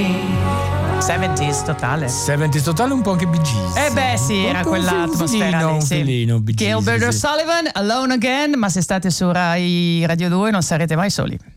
70s totale. 70s totale, un po' anche Bee Gees. Eh beh sì, era quell'atmosfera un filino Bee Gees, Gilbert sì. O'Sullivan, Alone Again, ma se state su Rai Radio 2 non sarete mai soli.